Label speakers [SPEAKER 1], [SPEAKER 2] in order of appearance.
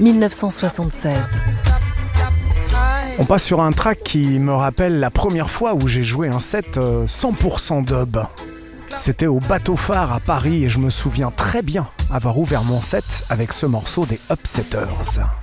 [SPEAKER 1] 1976.
[SPEAKER 2] On passe sur un track qui me rappelle la première fois où j'ai joué un set 100% dub. C'était au Bateau Phare à Paris et je me souviens très bien avoir ouvert mon set avec ce morceau des Upsetters.